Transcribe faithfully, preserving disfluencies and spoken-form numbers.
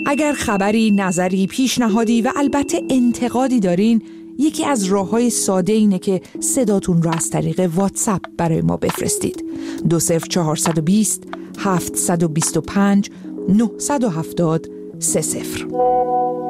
اگر خبری، نظری، پیشنهادی و البته انتقادی دارین، یکی از راه‌های ساده اینه که صداتون رو از طریق واتساپ برای ما بفرستید. دو صفر چهارصد و بیست هفتصد و بیست و پنج نهصد و هفتاد سه صفر.